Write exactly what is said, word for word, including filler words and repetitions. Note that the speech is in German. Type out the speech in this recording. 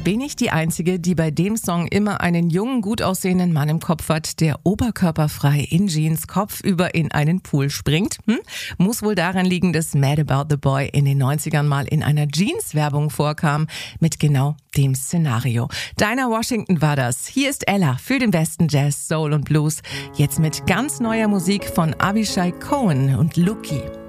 Bin ich die Einzige, die bei dem Song immer einen jungen, gut aussehenden Mann im Kopf hat, der oberkörperfrei in Jeans kopfüber in einen Pool springt? Hm? Muss wohl daran liegen, dass Mad About the Boy in den neunzigern mal in einer Jeans-Werbung vorkam, mit genau dem Szenario. Dinah Washington war das. Hier ist Ella für den besten Jazz, Soul und Blues. Jetzt mit ganz neuer Musik von Avishai Cohen und Lucky.